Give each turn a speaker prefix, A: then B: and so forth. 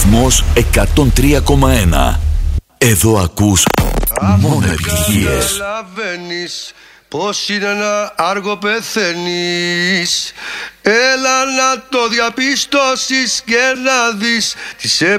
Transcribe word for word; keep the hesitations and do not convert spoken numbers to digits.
A: Ρυθμός εκατόν τρία κόμμα ένα. Εδώ ακούς μόνο επιτυχίες.
B: Καταλαβαίνεις πως είναι ένα άργο πεθαίνεις. Έλα να το διαπιστώσεις και να δεις τις